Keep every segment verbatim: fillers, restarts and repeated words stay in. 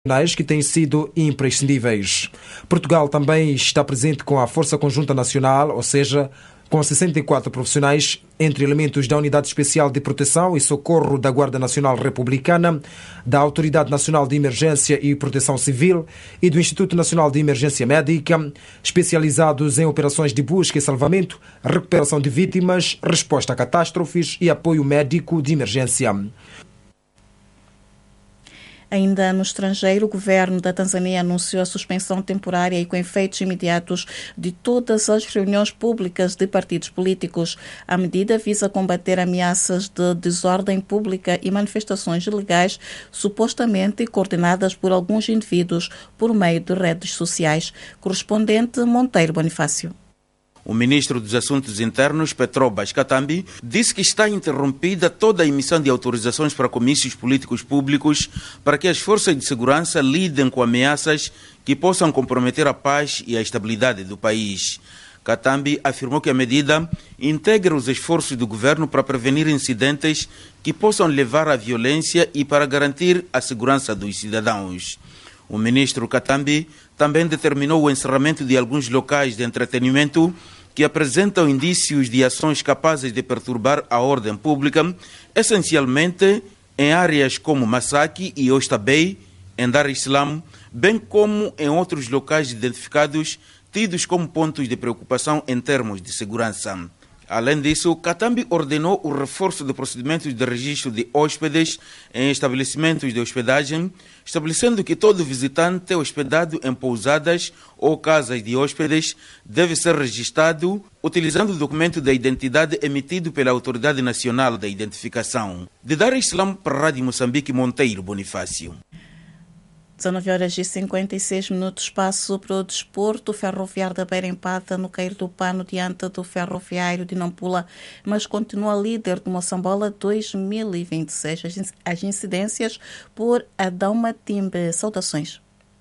que têm sido imprescindíveis. Portugal também está presente com a Força Conjunta Nacional, ou seja, com sessenta e quatro profissionais, entre elementos da Unidade Especial de Proteção e Socorro da Guarda Nacional Republicana, da Autoridade Nacional de Emergência e Proteção Civil e do Instituto Nacional de Emergência Médica, especializados em operações de busca e salvamento, recuperação de vítimas, resposta a catástrofes e apoio médico de emergência. Ainda no estrangeiro, o governo da Tanzânia anunciou a suspensão temporária e com efeitos imediatos de todas as reuniões públicas de partidos políticos. A medida visa combater ameaças de desordem pública e manifestações ilegais supostamente coordenadas por alguns indivíduos por meio de redes sociais. Correspondente Monteiro Bonifácio. O ministro dos Assuntos Internos, Petrobras Katambi, disse que está interrompida toda a emissão de autorizações para comícios políticos públicos para que as forças de segurança lidem com ameaças que possam comprometer a paz e a estabilidade do país. Katambi afirmou que a medida integra os esforços do governo para prevenir incidentes que possam levar à violência e para garantir a segurança dos cidadãos. O ministro Katambi também determinou o encerramento de alguns locais de entretenimento que apresentam indícios de ações capazes de perturbar a ordem pública, essencialmente em áreas como Masaki e Oysterbay, em Dar es Salaam, bem como em outros locais identificados tidos como pontos de preocupação em termos de segurança. Além disso, Katambi ordenou o reforço de procedimentos de registro de hóspedes em estabelecimentos de hospedagem, estabelecendo que todo visitante hospedado em pousadas ou casas de hóspedes deve ser registrado utilizando o documento da identidade emitido pela Autoridade Nacional da Identificação. De Dar es Salaam para a Rádio Moçambique, Monteiro Bonifácio. dezenove horas e cinquenta e seis minutos, passo para o desporto. O Ferroviário da Beira empata no cair do pano diante do Ferroviário de Nampula, mas continua líder do Moçambola dois mil e vinte e seis. As incidências por Adão Matimbe. Saudações.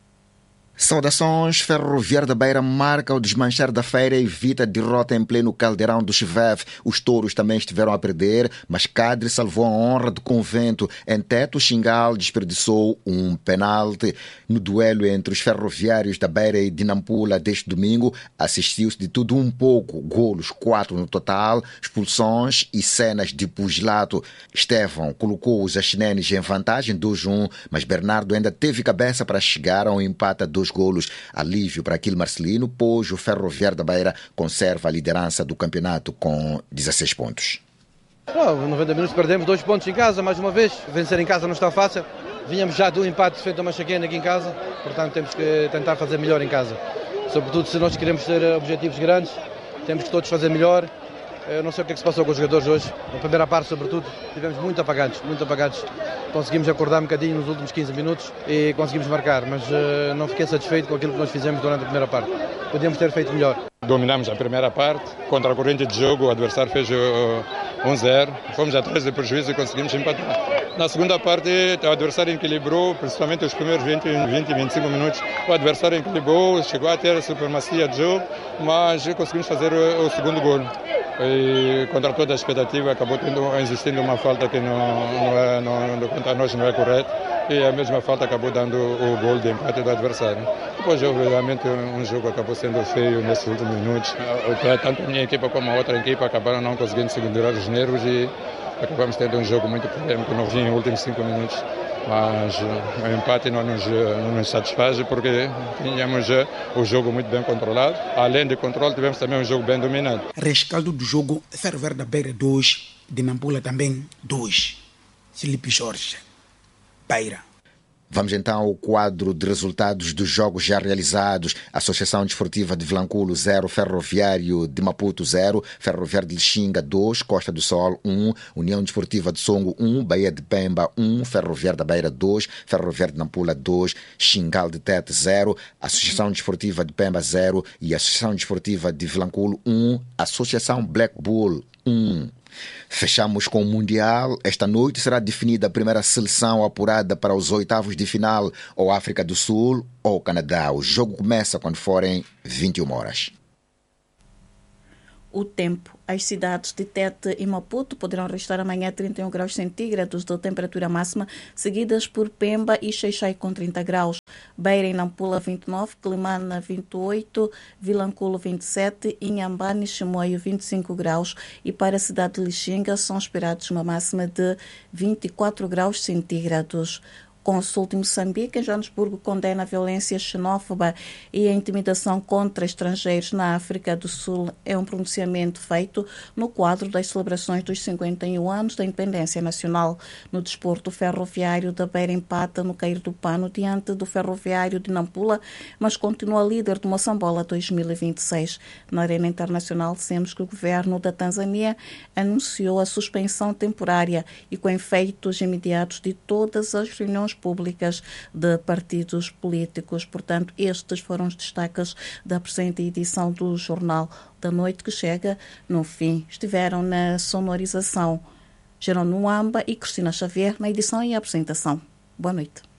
Saudações, Ferroviário da Beira marca o desmanchar da feira e evita derrota em pleno caldeirão do Chiveve. Os touros também estiveram a perder, mas Cadre salvou a honra do Convento. Em Teto, Xingal desperdiçou um penalti. No duelo entre os ferroviários da Beira e de Nampula deste domingo, assistiu-se de tudo um pouco. Golos, quatro no total, expulsões e cenas de pugilato. Estevão colocou os achinenes em vantagem dois a um, mas Bernardo ainda teve cabeça para chegar a um empate a dois golos. Alívio para aquele Marcelino, pois o Ferroviário da Beira conserva a liderança do campeonato com dezesseis pontos. Não, noventa minutos perdemos dois pontos em casa, mais uma vez. Vencer em casa não está fácil. Vínhamos já do empate feito a Machaquena aqui em casa, portanto temos que tentar fazer melhor em casa. Sobretudo se nós queremos ter objetivos grandes, temos que todos fazer melhor. Eu não sei o que é que se passou com os jogadores hoje. Na primeira parte, sobretudo, tivemos muito apagados, muito apagados. Conseguimos acordar um bocadinho nos últimos quinze minutos e conseguimos marcar, mas uh, não fiquei satisfeito com aquilo que nós fizemos durante a primeira parte. Podíamos ter feito melhor. Dominamos a primeira parte, contra a corrente de jogo, o adversário fez uh, um zero, fomos atrás de prejuízo e conseguimos empatar. Na segunda parte, o adversário equilibrou, principalmente os primeiros vinte, vinte, vinte e cinco minutos. O adversário equilibrou, chegou a ter a supremacia de jogo, mas conseguimos fazer o, o segundo gol. E contra toda a expectativa acabou tendo, existindo uma falta que não, não é, não, contra nós não é correta, e a mesma falta acabou dando o gol de empate do adversário. Depois, obviamente, um jogo acabou sendo feio nesses últimos minutos. Tanto a minha equipa como a outra equipa acabaram não conseguindo segurar os nervos e acabamos tendo um jogo muito polêmico no fim, nos últimos cinco minutos. Mas o empate não nos, não nos satisfaz porque tínhamos o jogo muito bem controlado. Além de controle, tivemos também um jogo bem dominado. Rescaldo do jogo, Ferroviário da Beira dois, de Nampula também dois. Filipe Jorge, Beira. Vamos então ao quadro de resultados dos jogos já realizados. Associação Desportiva de Vilanculo zero, Ferroviário de Maputo zero, Ferroviário de Lixinga dois, Costa do Sol um, União Desportiva de Songo um, Bahia de Pemba um, Ferroviário da Beira dois, Ferroviário de Nampula dois, Xingal de Tete zero, Associação Desportiva de Pemba zero e Associação Desportiva de Vilanculo um, Associação Black Bull um. Fechamos com o Mundial. Esta noite será definida a primeira seleção apurada para os oitavos de final, ou África do Sul ou Canadá. O jogo começa quando forem vinte e uma horas. O tempo. As cidades de Tete e Maputo poderão registrar amanhã trinta e um graus centígrados de temperatura máxima, seguidas por Pemba e Xai-Xai com trinta graus. Beira e Nampula vinte e nove, Climana vinte e oito, Vilanculo vinte e sete, Inhambane e Chimoio vinte e cinco graus. E para a cidade de Lixinga são esperados uma máxima de vinte e quatro graus centígrados. Cônsul de Moçambique em Joanesburgo condena a violência xenófoba e a intimidação contra estrangeiros na África do Sul. É um pronunciamento feito no quadro das celebrações dos cinquenta e um anos da independência nacional. No desporto, o ferroviário da Beira empata no cair do pano diante do ferroviário de Nampula, mas continua líder do Moçambola dois mil e vinte e seis. Na arena internacional, dissemos que o governo da Tanzânia anunciou a suspensão temporária e com efeitos imediatos de todas as reuniões públicas de partidos políticos. Portanto, estes foram os destaques da presente edição do Jornal da Noite, que chega no fim. Estiveram na sonorização Jerônimo Amba e Cristina Xavier na edição e apresentação. Boa noite.